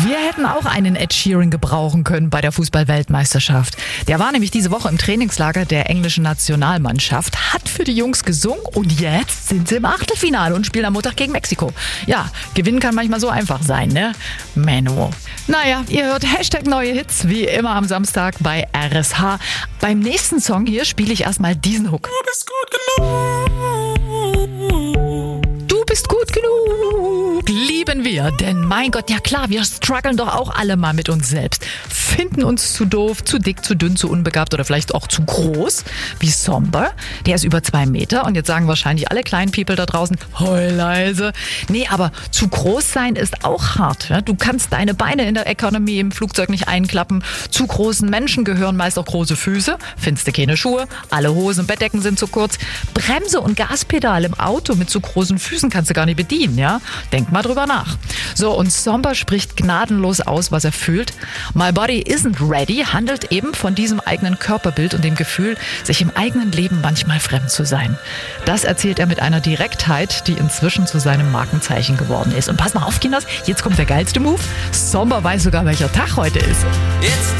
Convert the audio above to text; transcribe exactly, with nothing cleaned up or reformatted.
Wir hätten auch einen Ed Sheeran gebrauchen können bei der Fußball-Weltmeisterschaft. Der war nämlich diese Woche im Trainingslager der englischen Nationalmannschaft, hat für die Jungs gesungen und jetzt sind sie im Achtelfinale und spielen am Montag gegen Mexiko. Ja, gewinnen kann manchmal so einfach sein, ne? Menno. Naja, ihr hört Hashtag neue Hits, wie immer am Samstag bei R S H. Beim nächsten Song hier spiele ich erstmal diesen Hook. Du bist gut genug. Du bist gut genug. Lieben wir, denn mein Gott, ja klar, wir strugglen doch auch alle mal mit uns selbst. Finden uns zu doof, zu dick, zu dünn, zu unbegabt oder vielleicht auch zu groß. Wie Somber, der ist über zwei Meter und jetzt sagen wahrscheinlich alle kleinen People da draußen, heul leise. Nee, aber zu groß sein ist auch hart. Ja? Du kannst deine Beine in der Economy im Flugzeug nicht einklappen. Zu großen Menschen gehören meist auch große Füße. Findest du keine Schuhe, alle Hosen und Bettdecken sind zu kurz. Bremse und Gaspedal im Auto mit zu großen Füßen kannst du gar nicht bedienen. Ja? Denk mal drüber nach. So, und Somber spricht gnadenlos aus, was er fühlt. My Body Isn't Ready handelt eben von diesem eigenen Körperbild und dem Gefühl, sich im eigenen Leben manchmal fremd zu sein. Das erzählt er mit einer Direktheit, die inzwischen zu seinem Markenzeichen geworden ist. Und pass mal auf, Kinders, jetzt kommt der geilste Move. Somber weiß sogar, welcher Tag heute ist. It's